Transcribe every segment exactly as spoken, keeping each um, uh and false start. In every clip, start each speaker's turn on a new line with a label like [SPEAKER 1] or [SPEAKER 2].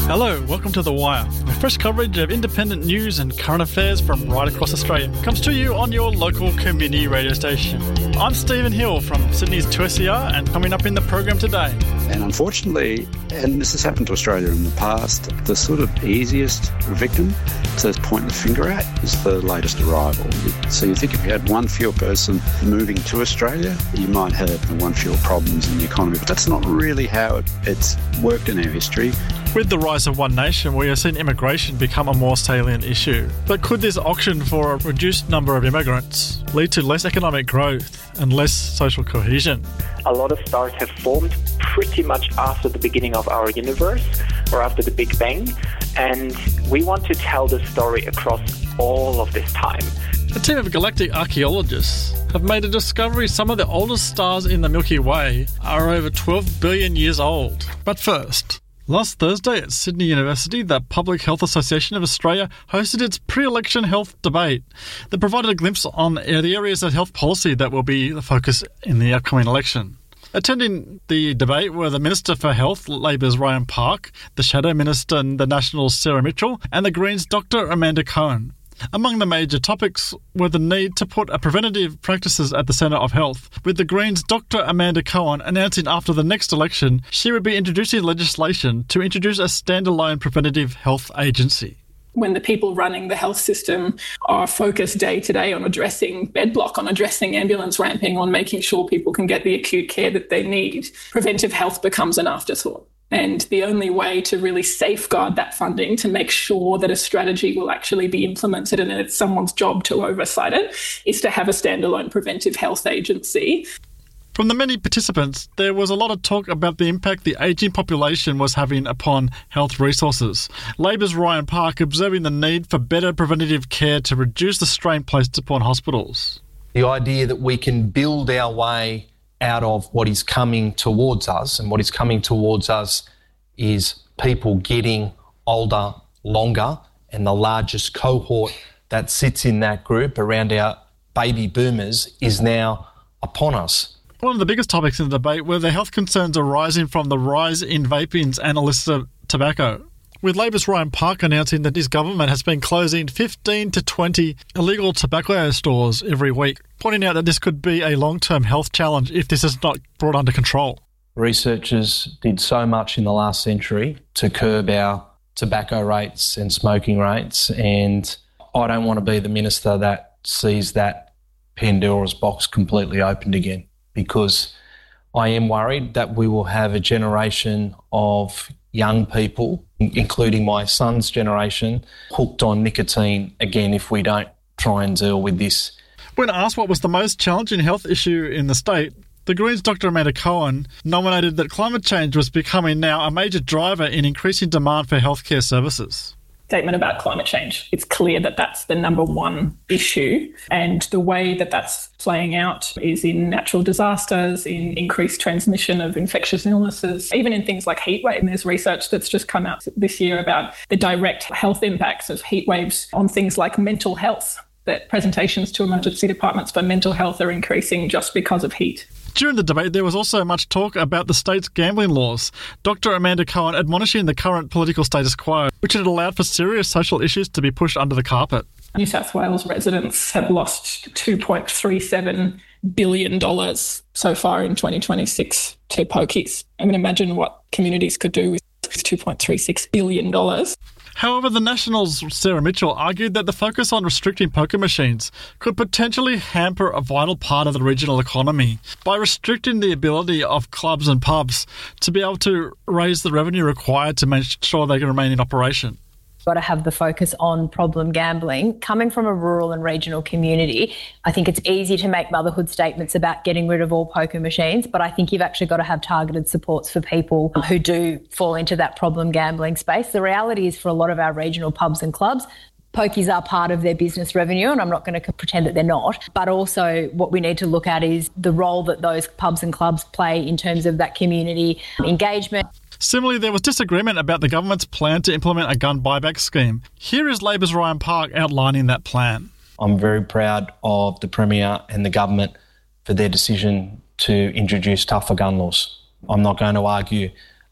[SPEAKER 1] Hello, welcome to The Wire, where fresh coverage of independent news and current affairs from right across Australia comes to you on your local community radio station. I'm Stephen Hill from Sydney's two S E R, and coming up in the program today.
[SPEAKER 2] And unfortunately, and this has happened to Australia in the past, the sort of easiest victim to point the finger at is the latest arrival. So you think if you had one fewer person moving to Australia, you might have one fewer problems in the economy. But that's not really how it, it's worked in our history.
[SPEAKER 1] With the rise of One Nation, we have seen immigration become a more salient issue. But could this auction for a reduced number of immigrants lead to less economic growth and less social cohesion?
[SPEAKER 3] A lot of stars have formed pretty much after the beginning of our universe, or after the Big Bang, and we want to tell the story across all of this time.
[SPEAKER 1] A team of galactic archaeologists have made a discovery some of the oldest stars in the Milky Way are over twelve billion years old. But first, last Thursday at Sydney University, the Public Health Association of Australia hosted its pre-election health debate that provided a glimpse on the areas of health policy that will be the focus in the upcoming election. Attending the debate were the Minister for Health, Labor's Ryan Park, the Shadow Minister, the Nationals' Sarah Mitchell, and the Greens' Doctor Amanda Cohen. Among the major topics were the need to put a preventative practices at the centre of health, with the Greens' Doctor Amanda Cohen announcing after the next election she would be introducing legislation to introduce a standalone preventative health agency.
[SPEAKER 4] When the people running the health system are focused day to day on addressing bed block, on addressing ambulance ramping, on making sure people can get the acute care that they need, preventive health becomes an afterthought. And the only way to really safeguard that funding, to make sure that a strategy will actually be implemented and it's someone's job to oversight it, is to have a standalone preventive health agency.
[SPEAKER 1] From the many participants, there was a lot of talk about the impact the ageing population was having upon health resources. Labor's Ryan Park observing the need for better preventative care to reduce the strain placed upon hospitals.
[SPEAKER 5] The idea that we can build our way out of what is coming towards us, and what is coming towards us is people getting older longer, and the largest cohort that sits in that group around our baby boomers is now upon us.
[SPEAKER 1] One of the biggest topics in the debate were the health concerns arising from the rise in vaping and illicit tobacco, with Labor's Ryan Park announcing that his government has been closing fifteen to twenty illegal tobacco stores every week, pointing out that this could be a long-term health challenge if this is not brought under control.
[SPEAKER 5] Researchers did so much in the last century to curb our tobacco rates and smoking rates, and I don't want to be the minister that sees that Pandora's box completely opened again, because I am worried that we will have a generation of young people, including my son's generation, hooked on nicotine again if we don't try and deal with this.
[SPEAKER 1] When asked what was the most challenging health issue in the state, the Greens' Doctor Amanda Cohen nominated that climate change was becoming now a major driver in increasing demand for healthcare services.
[SPEAKER 4] Statement about climate change. It's clear that that's the number one issue, and the way that that's playing out is in natural disasters, in increased transmission of infectious illnesses, even in things like heat wave. And there's research that's just come out this year about the direct health impacts of heat waves on things like mental health, that presentations to emergency departments for mental health are increasing just because of heat.
[SPEAKER 1] During the debate, there was also much talk about the state's gambling laws. Doctor Amanda Cohen admonishing the current political status quo, which had allowed for serious social issues to be pushed under the carpet.
[SPEAKER 4] New South Wales residents have lost two point three seven billion dollars so far in twenty twenty-six to pokies. I mean, imagine what communities could do with two point three six billion dollars.
[SPEAKER 1] However, the Nationals' Sarah Mitchell argued that the focus on restricting poker machines could potentially hamper a vital part of the regional economy by restricting the ability of clubs and pubs to be able to raise the revenue required to make sure they can remain in operation.
[SPEAKER 6] Got to have the focus on problem gambling. Coming from a rural and regional community, I think it's easy to make motherhood statements about getting rid of all poker machines, but I think you've actually got to have targeted supports for people who do fall into that problem gambling space. The reality is for a lot of our regional pubs and clubs, pokies are part of their business revenue, and I'm not going to pretend that they're not. But also what we need to look at is the role that those pubs and clubs play in terms of that community engagement.
[SPEAKER 1] Similarly, there was disagreement about the government's plan to implement a gun buyback scheme. Here is Labor's Ryan Park outlining that plan.
[SPEAKER 5] I'm very proud of the Premier and the government for their decision to introduce tougher gun laws. I'm not going to argue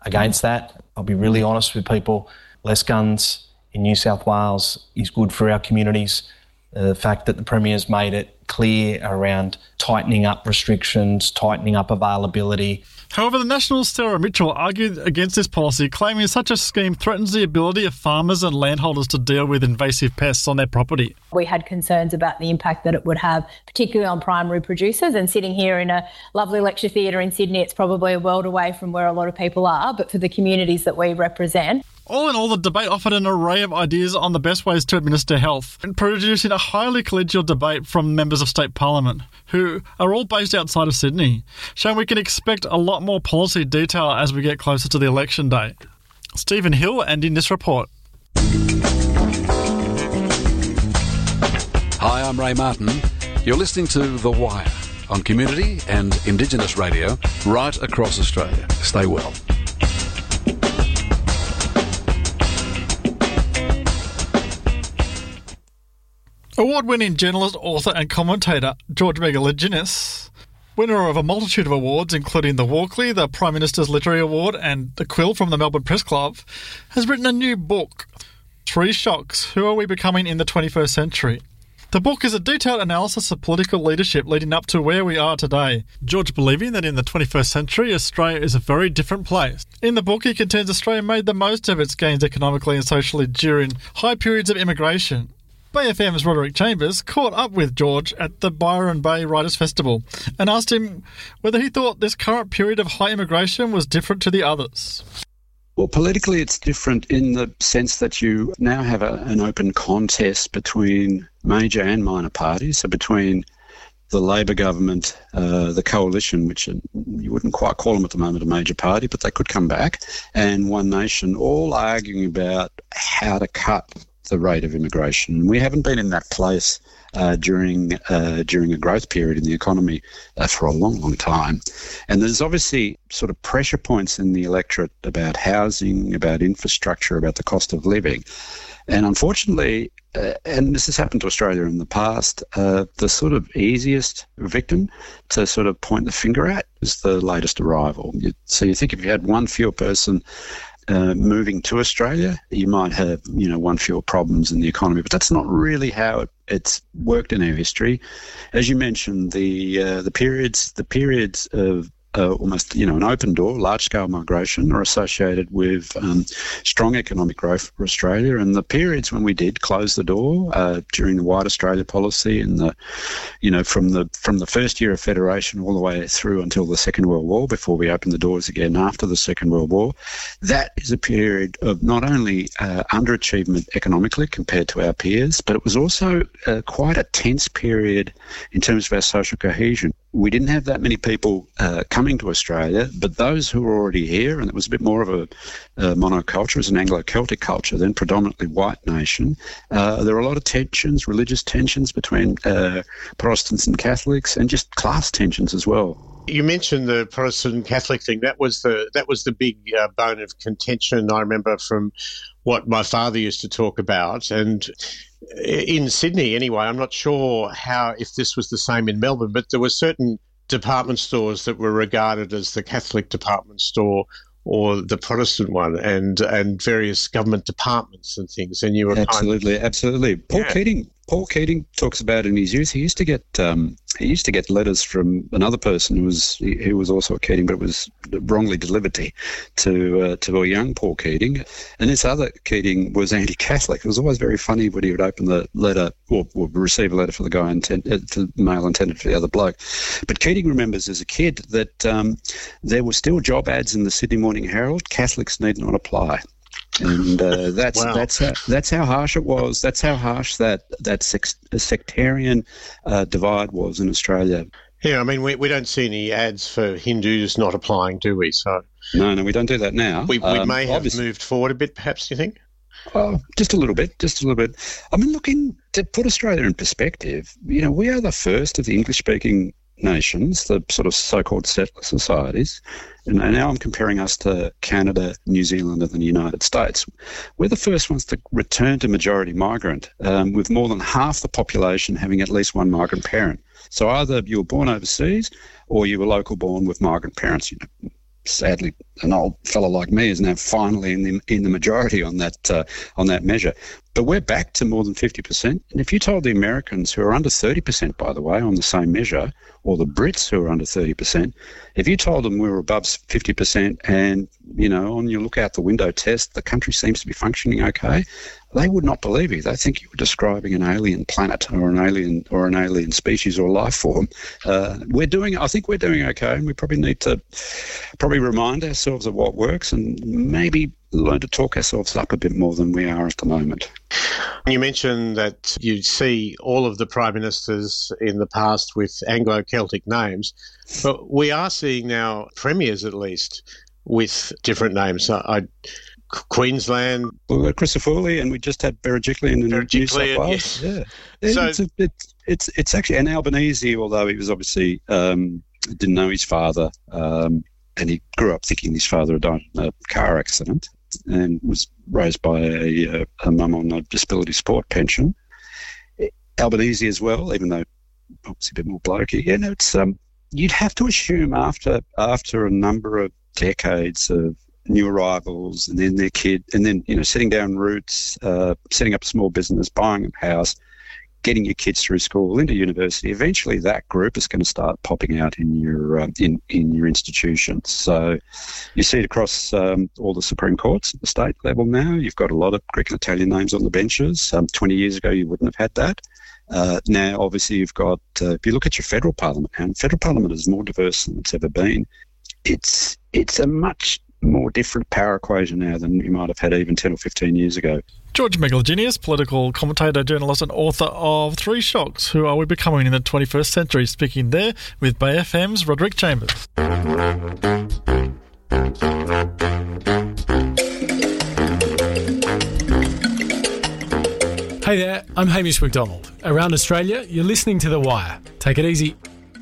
[SPEAKER 5] against that. I'll be really honest with people. Less guns in New South Wales is good for our communities. Uh, the fact that the Premier's made it clear around tightening up restrictions, tightening up availability.
[SPEAKER 1] However, the Nationals' Sarah Mitchell argued against this policy, claiming such a scheme threatens the ability of farmers and landholders to deal with invasive pests on their property.
[SPEAKER 6] We had concerns about the impact that it would have, particularly on primary producers. And sitting here in a lovely lecture theatre in Sydney, it's probably a world away from where a lot of people are, but for the communities that we represent.
[SPEAKER 1] All in all, the debate offered an array of ideas on the best ways to administer health, and producing a highly collegial debate from members of state parliament, who are all based outside of Sydney, showing we can expect a lot more policy detail as we get closer to the election day. Stephen Hill, and in this report.
[SPEAKER 7] Hi, I'm Ray Martin. You're listening to The Wire on Community and Indigenous Radio right across Australia. Stay well.
[SPEAKER 1] Award-winning journalist, author and commentator George Megalogenis, winner of a multitude of awards including the Walkley, the Prime Minister's Literary Award and the Quill from the Melbourne Press Club, has written a new book, Three Shocks, Who Are We Becoming in the twenty-first Century? The book is a detailed analysis of political leadership leading up to where we are today. George believing that in the twenty-first century, Australia is a very different place. In the book, he contends Australia made the most of its gains economically and socially during high periods of immigration. Bay F M's Roderick Chambers caught up with George at the Byron Bay Writers' Festival and asked him whether he thought this current period of high immigration was different to the others.
[SPEAKER 2] Well, politically it's different in the sense that you now have a, an open contest between major and minor parties, so between the Labor government, uh, the coalition, which you wouldn't quite call them at the moment a major party, but they could come back, and One Nation, all arguing about how to cut the rate of immigration. We haven't been in that place uh, during uh, during a growth period in the economy uh, for a long, long time. And there's obviously sort of pressure points in the electorate about housing, about infrastructure, about the cost of living. And unfortunately, uh, and this has happened to Australia in the past, uh, the sort of easiest victim to sort of point the finger at is the latest arrival. You, so you think if you had one fewer person Uh, moving to Australia, you might have, you know, one fewer problems in the economy, but that's not really how it, it's worked in our history. As you mentioned, the uh, the periods the periods of uh, almost, you know, an open door, large-scale migration are associated with um, strong economic growth for Australia, and the periods when we did close the door uh, during the White Australia policy and the, you know, from the from the first year of federation all the way through until the Second World War, before we opened the doors again after the Second World War, that is a period of not only uh, underachievement economically compared to our peers, but it was also uh, quite a tense period in terms of our social cohesion. We didn't have that many people uh, coming to Australia, but those who were already here, and it was a bit more of a, a monoculture, as an Anglo-Celtic culture, then predominantly white nation, uh, there were a lot of tensions, religious tensions between uh, Protestants and Catholics, and just class tensions as well.
[SPEAKER 8] You mentioned the Protestant and Catholic thing. That was the that was the big uh, bone of contention, I remember, from what my father used to talk about. And in Sydney, anyway, I'm not sure how if this was the same in Melbourne, but there were certain department stores that were regarded as the Catholic department store or the Protestant one, and and various government departments and things. And you were
[SPEAKER 2] absolutely,
[SPEAKER 8] kind of,
[SPEAKER 2] absolutely. Paul
[SPEAKER 8] yeah.
[SPEAKER 2] Keating. Paul Keating talks about in his youth. He used to get um, he used to get letters from another person who was who was also a Keating, but it was wrongly delivered to to, uh, to a young Paul Keating. And this other Keating was anti-Catholic. It was always very funny when he would open the letter or, or receive a letter for the guy intent, uh, for the mail intended for the other bloke. But Keating remembers as a kid that um, there were still job ads in the Sydney Morning Herald. Catholics need not apply. And uh, that's wow. that's how, that's how harsh it was. That's how harsh that that sex, sectarian uh, divide was in Australia.
[SPEAKER 8] Yeah, I mean, we we don't see any ads for Hindus not applying, do we? So
[SPEAKER 2] no, no, we don't do that now.
[SPEAKER 8] We we um, may have obviously moved forward a bit, perhaps. Do you think?
[SPEAKER 2] Oh, just a little bit, just a little bit. I mean, looking to put Australia in perspective, you know, we are the first of the English-speaking nations, the sort of so-called settler societies, and now I'm comparing us to Canada, New Zealand and the United States. We're the first ones to return to majority migrant, um, with more than half the population having at least one migrant parent. So either you were born overseas or you were local born with migrant parents. You know, sadly, an old fellow like me is now finally in the in the majority on that uh, on that measure. But we're back to more than fifty percent. And if you told the Americans, who are under thirty percent, by the way, on the same measure, or the Brits, who are under thirty percent, if you told them we were above fifty percent and, you know, on your look out the window test, the country seems to be functioning okay, they would not believe you. They think you were describing an alien planet or an alien or an alien species or life form. Uh, we're doing, I think we're doing okay, and we probably need to probably remind ourselves of what works and maybe learn to talk ourselves up a bit more than we are at the moment.
[SPEAKER 8] You mentioned that you see all of the prime ministers in the past with Anglo-Celtic names, but we are seeing now premiers, at least, with different names. I, I Queensland.
[SPEAKER 2] We've got Christoforli, and we just had Berejiklian in New South Wales. Yeah,
[SPEAKER 8] so,
[SPEAKER 2] it's, a, it's it's it's actually an Albanese, although he was obviously um, didn't know his father, um, and he grew up thinking his father had died in a car accident, and was raised by a, a, a mum on a disability support pension. Albanese as well, even though obviously a bit more blokey. Yeah, no, it's um, you'd have to assume after after a number of decades of new arrivals and then their kid, and then, you know, setting down roots, uh, setting up a small business, buying a house, getting your kids through school into university, eventually that group is going to start popping out in your um, in, in your institutions. So you see it across um, all the Supreme Courts at the state level now. You've got a lot of Greek and Italian names on the benches. Um, twenty years ago you wouldn't have had that. Uh, now, obviously, you've got, uh, if you look at your federal parliament, and federal parliament is more diverse than it's ever been. It's it's a much more different power equation now than you might have had even ten or fifteen years ago.
[SPEAKER 1] George Megalogenis, political commentator, journalist and author of Three Shocks, Who Are We Becoming in the twenty-first century, speaking there with Bay F M's Roderick Chambers.
[SPEAKER 9] Hey there, I'm Hamish McDonald. Around Australia, you're listening to The Wire. Take it easy.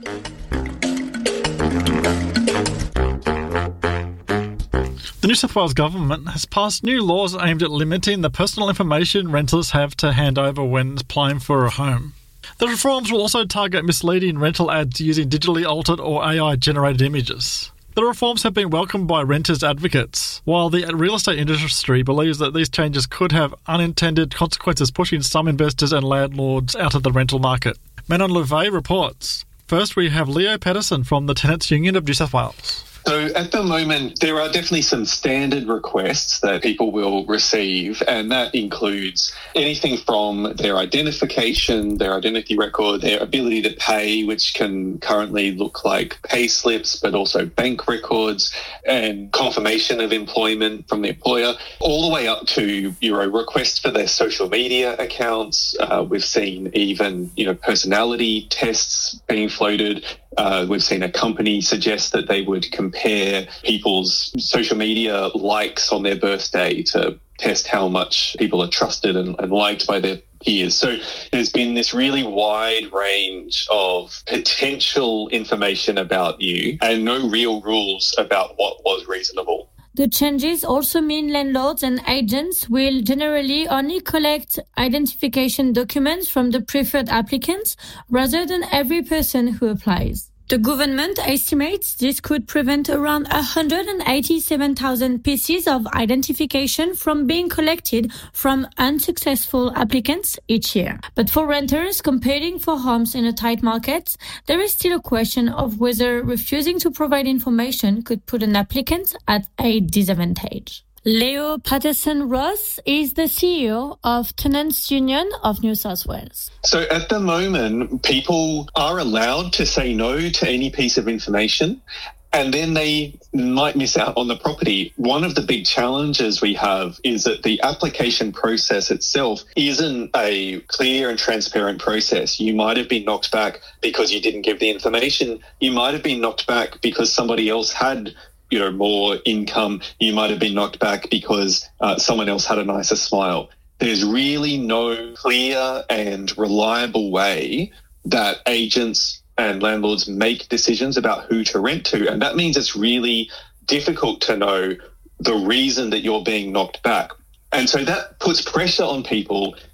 [SPEAKER 1] The New South Wales Government has passed new laws aimed at limiting the personal information renters have to hand over when applying for a home. The reforms will also target misleading rental ads using digitally altered or A I-generated images. The reforms have been welcomed by renters' advocates, while the real estate industry believes that these changes could have unintended consequences, pushing some investors and landlords out of the rental market. Manon Louvet reports. First, we have Leo Patterson from the Tenants Union of New South Wales.
[SPEAKER 10] So at the moment, there are definitely some standard requests that people will receive, and that includes anything from their identification, their identity record, their ability to pay, which can currently look like pay slips, but also bank records and confirmation of employment from the employer, all the way up to, you know, requests for their social media accounts. Uh, we've seen even, you know, personality tests being floated. Uh, we've seen a company suggest that they would compare people's social media likes on their birthday to test how much people are trusted and, and liked by their peers. So there's been this really wide range of potential information about you and no real rules about what was reasonable.
[SPEAKER 11] The changes also mean landlords and agents will generally only collect identification documents from the preferred applicants rather than every person who applies. The government estimates this could prevent around one hundred eighty-seven thousand pieces of identification from being collected from unsuccessful applicants each year. But for renters competing for homes in a tight market, there is still a question of whether refusing to provide information could put an applicant at a disadvantage. Leo Patterson-Ross is the C E O of Tenants Union of New South Wales.
[SPEAKER 10] So at the moment, people are allowed to say no to any piece of information, and then they might miss out on the property. One of the big challenges we have is that the application process itself isn't a clear and transparent process. You might have been knocked back because you didn't give the information. You might have been knocked back because somebody else had you know, more income. You might have been knocked back because uh, someone else had a nicer smile. There's really no clear and reliable way that agents and landlords make decisions about who to rent to. And that means it's really difficult to know the reason that you're being knocked back. And so that puts pressure on people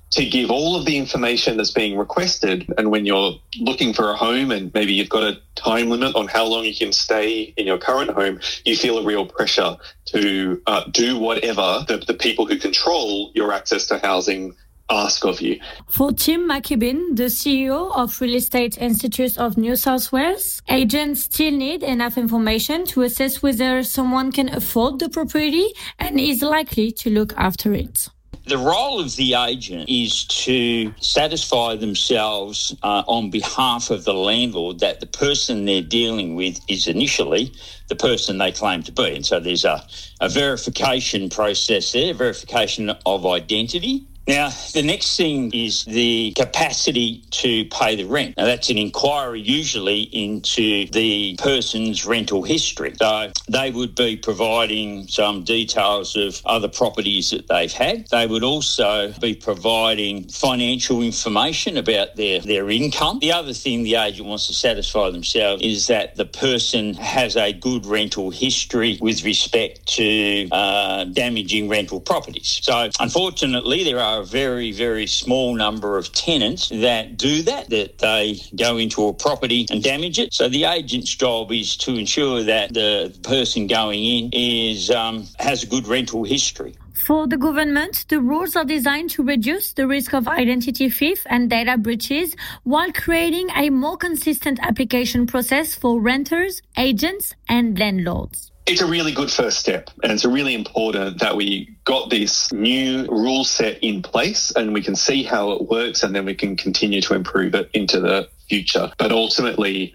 [SPEAKER 10] to give all of the information that's being requested. And when you're looking for a home and maybe you've got a time limit on how long you can stay in your current home, you feel a real pressure to uh, do whatever the, the people who control your access to housing ask of you.
[SPEAKER 11] For Tim McKibben, the C E O of Real Estate Institute of New South Wales, agents still need enough information to assess whether someone can afford the property and is likely to look after it.
[SPEAKER 12] The role of the agent is to satisfy themselves uh, on behalf of the landlord that the person they're dealing with is initially the person they claim to be. And so there's a, a verification process there, verification of identity. Now, the next thing is the capacity to pay the rent. Now, that's an inquiry usually into the person's rental history. So they would be providing some details of other properties that they've had. They would also be providing financial information about their, their income. The other thing the agent wants to satisfy themselves is that the person has a good rental history with respect to uh, damaging rental properties. So, unfortunately, there are a very, very small number of tenants that do that, that they go into a property and damage it. So the agent's job is to ensure that the person going in is um, has a good rental history.
[SPEAKER 11] For the government, the rules are designed to reduce the risk of identity theft and data breaches while creating a more consistent application process for renters, agents and landlords.
[SPEAKER 10] It's a really good first step, and it's really important that we got this new rule set in place and we can see how it works, and then we can continue to improve it into the future. But ultimately,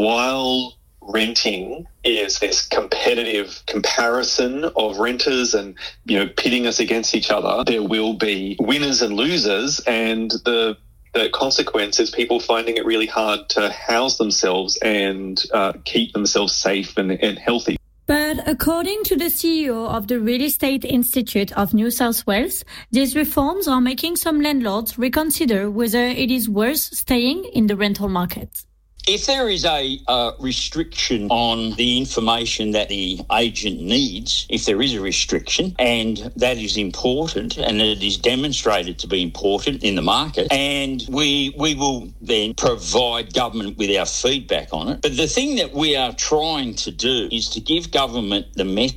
[SPEAKER 10] while renting is this competitive comparison of renters and, you know, pitting us against each other, there will be winners and losers, and the The consequence is people finding it really hard to house themselves and uh, keep themselves safe and, and healthy.
[SPEAKER 11] But according to the C E O of the Real Estate Institute of New South Wales, these reforms are making some landlords reconsider whether it is worth staying in the rental market.
[SPEAKER 12] If there is a uh, restriction on the information that the agent needs, if there is a restriction, and that is important and it is demonstrated to be important in the market, and we we will then provide government with our feedback on it. But the thing that we are trying to do is to give government the message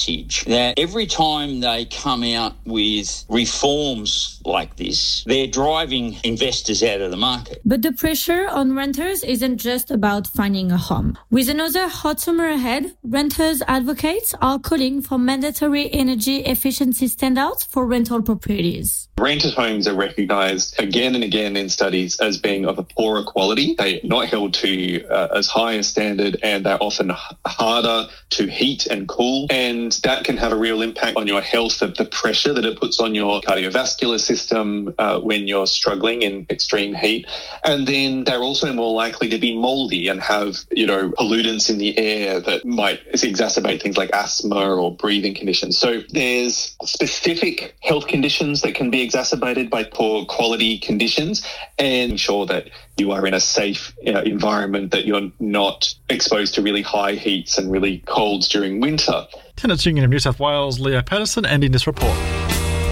[SPEAKER 12] that every time they come out with reforms like this, they're driving investors out of the market.
[SPEAKER 11] But the pressure on renters isn't just about finding a home. With another hot summer ahead, renters advocates are calling for mandatory energy efficiency standards for rental properties.
[SPEAKER 10] Rented homes are recognised again and again in studies as being of a poorer quality. They're not held to uh, as high a standard, and they're often h- harder to heat and cool. And that can have a real impact on your health, of the pressure that it puts on your cardiovascular system uh, when you're struggling in extreme heat. And then they're also more likely to be mouldy and have, you know, pollutants in the air that might exacerbate things like asthma or breathing conditions. So there's specific health conditions that can be exacerbated by poor quality conditions, and ensure that you are in a safe uh, environment, that you're not exposed to really high heats and really colds during winter.
[SPEAKER 1] Tenants Union of New South Wales, Leo Patterson, ending this report.